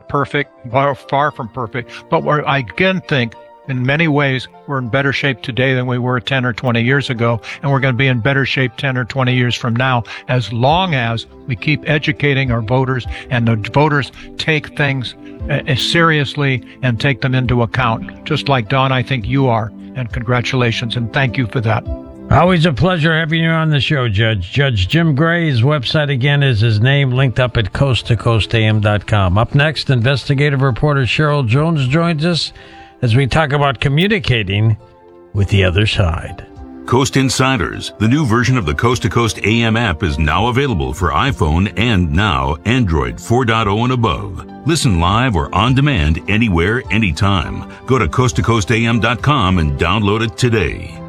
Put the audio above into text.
not perfect, far from perfect, but I again think in many ways, we're in better shape today than we were 10 or 20 years ago, and we're going to be in better shape 10 or 20 years from now, as long as we keep educating our voters and the voters take things seriously and take them into account, just like, Don, I think you are. And congratulations, and thank you for that. Always a pleasure having you on the show, Judge. Judge Jim Gray, his website again is his name, linked up at coasttocoastam.com. Up next, investigative reporter Cheryl Jones joins us as we talk about communicating with the other side. Coast Insiders, the new version of the Coast to Coast AM app, is now available for iPhone and now Android 4.0 and above. Listen live or on demand anywhere, anytime. Go to coasttocoastam.com and download it today.